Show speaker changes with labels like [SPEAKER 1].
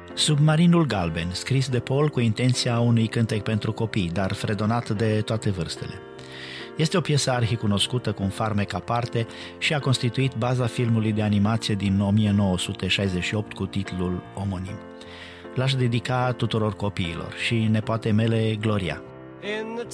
[SPEAKER 1] Submarinul galben, scris de Paul cu intenția unui cântec pentru copii, dar fredonat de toate vârstele. Este o piesă arhicunoscută cu un farmec aparte și a constituit baza filmului de animație din 1968 cu titlul omonim. L-aș dedica tuturor copiilor și nepoatei mele Gloria.